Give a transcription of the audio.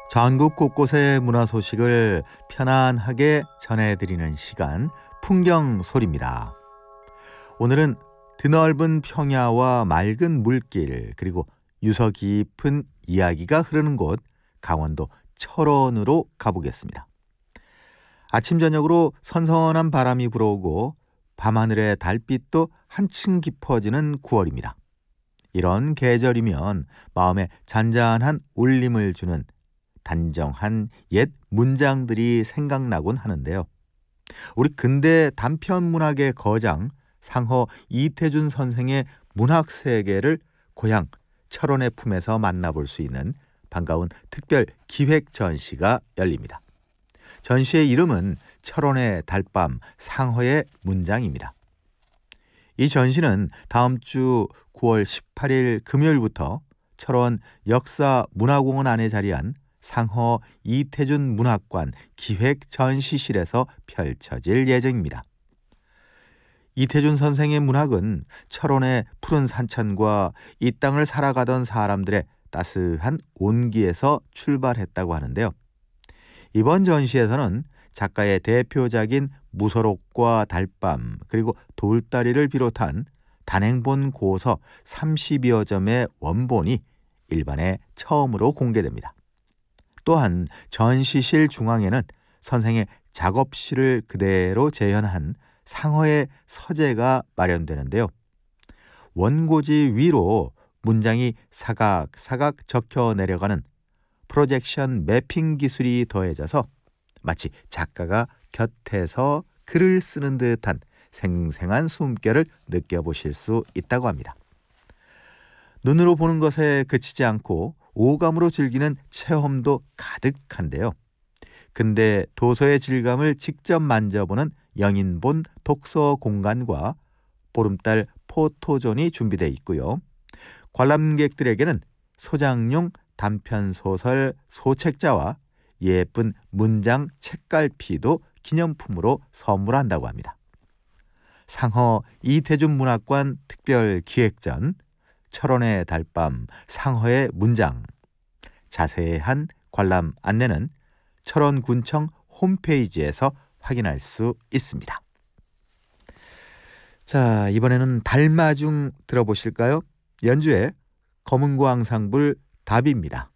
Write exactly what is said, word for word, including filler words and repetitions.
전국 곳곳의 문화 소식을 편안하게 전해드리는 시간, 풍경 소리입니다. 오늘은 드넓은 평야와 맑은 물길, 그리고 유서 깊은 이야기가 흐르는 곳, 강원도 철원으로 가보겠습니다. 아침 저녁으로 선선한 바람이 불어오고 밤하늘의 달빛도 한층 깊어지는 구월입니다. 이런 계절이면 마음에 잔잔한 울림을 주는 단정한 옛 문장들이 생각나곤 하는데요. 우리 근대 단편 문학의 거장 상허 이태준 선생의 문학 세계를 고향 철원의 품에서 만나볼 수 있는 반가운 특별 기획 전시가 열립니다. 전시의 이름은 철원의 달밤 상허의 문장입니다. 이 전시는 다음 주 구월 십팔일 금요일부터 철원 역사문화공원 안에 자리한 상허 이태준 문학관 기획전시실에서 펼쳐질 예정입니다. 이태준 선생의 문학은 철원의 푸른 산천과 이 땅을 살아가던 사람들의 따스한 온기에서 출발했다고 하는데요. 이번 전시에서는 작가의 대표작인 무소록과 달밤, 그리고 돌다리를 비롯한 단행본 고서 삼십여 점의 원본이 일반에 처음으로 공개됩니다. 또한 전시실 중앙에는 선생의 작업실을 그대로 재현한 상허의 서재가 마련되는데요. 원고지 위로 문장이 사각사각 적혀 내려가는 프로젝션 매핑 기술이 더해져서 마치 작가가 곁에서 글을 쓰는 듯한 생생한 숨결을 느껴보실 수 있다고 합니다. 눈으로 보는 것에 그치지 않고 오감으로 즐기는 체험도 가득한데요. 근데 도서의 질감을 직접 만져보는 영인본 독서 공간과 보름달 포토존이 준비되어 있고요. 관람객들에게는 소장용 단편소설 소책자와 예쁜 문장 책갈피도 기념품으로 선물한다고 합니다. 상허 이태준 문학관 특별기획전 철원의 달밤 상허의 문장, 자세한 관람 안내는 철원군청 홈페이지에서 확인할 수 있습니다. 자, 이번에는 달마중 들어보실까요? 연주의 검은고 앙상블 답입니다.